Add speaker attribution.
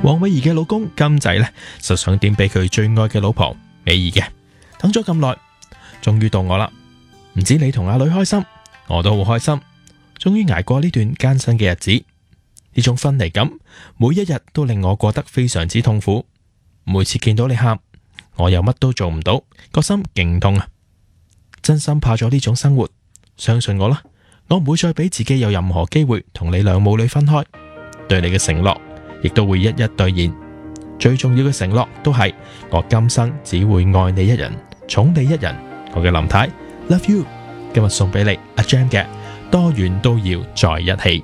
Speaker 1: 黃美儀嘅老公金仔呢，就想點俾佢最愛嘅老婆美儀嘅。等咗咁耐，終於到我啦。唔知你同阿女開心，我都好開心。終於捱過呢段艱辛嘅日子，呢種分離感，每一日都令我過得非常之痛苦。每次見到你喊，我又乜都做唔到，個心勁痛啊！真心怕咗呢種生活，相信我啦，我唔會再俾自己有任何機會同你兩母女分開。對你嘅承諾，亦都會一一兌現。最重要嘅承諾都係我今生只會愛你一人，寵你一人。我嘅林太 Love You， 今日送俾你阿 Jam 嘅多遠都要在一起。